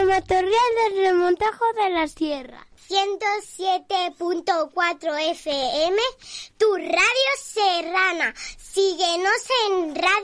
Matorral del Remontajo de la Sierra. 107.4 FM, tu radio serrana. Síguenos en Radio